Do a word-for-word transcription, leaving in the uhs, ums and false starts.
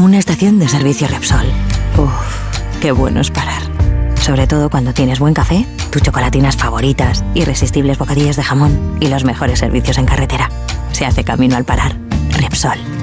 Una estación de servicio Repsol. Uff, qué bueno es parar. Sobre todo cuando tienes buen café, tus chocolatinas favoritas, irresistibles bocadillos de jamón y los mejores servicios en carretera. Se hace camino al parar. Repsol.